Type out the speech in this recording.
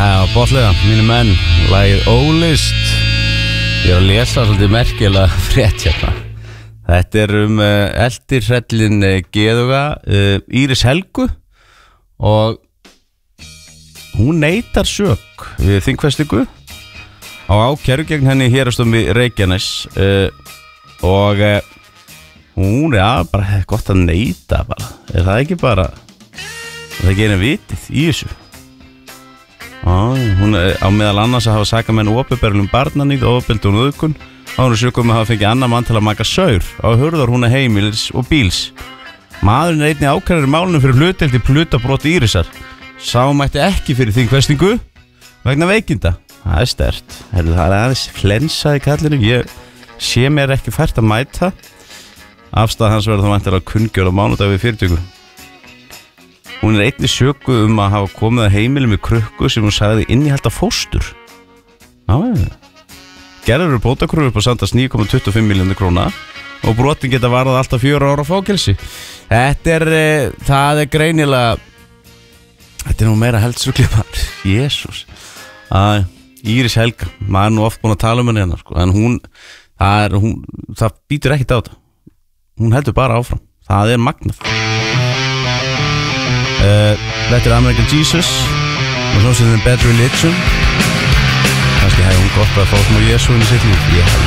Já, botlega, mínu menn, lagið Ólist. Ég að lesa svolítið merkilega frétt hérna. Þetta eldirhrellin geðuga Íris Helgu og hún neitar sök við þingfestingu á ákæru gegn henni héraðsdómi Reykjanes og hún bara gott að neita bara. Er það ekki bara það ekki einu vitið í þessu? Hún á meðal annars að hafa sakamenn opinberlega barnanýtt, ofbeldi og nauðgun. Hún sökum að hafa fengið annan mann til að maka saur á hurðar hún heimilis og bíls. Maðurinn einnig ákærður í málinu fyrir hlutdeild í hlutabrot Írisar. Sá mætti ekki fyrir þingfestingu vegna veikinda. Það sterkt. Það aðeins flensa í kallinu. Ég sé mér ekki fært að mæta. Afstæð hans verður þá væntanlega kunngjörð á mánudag við fyrirtöku. Hún einnig sökuð að hafa komið að heimili með krukku sem hún sagði innihalda fóstur. Gerður bótakröfu upp á samtals 9,25 milljónir króna og brotin geta varðað alltaf 4 ára fangelsi. Það greinilega, þetta nú meira heldsrugli maður. Jésús. Íris Helga, maður nú oft búin að tala henni hérna, sko. En það býtur ekkert á þetta. Hún heldur bara áfram. Það magnað. Þetta American Jesus og svo sem Bad Religion. Kannski hefði hún gott að fá smá Jesú inn í sitt líf.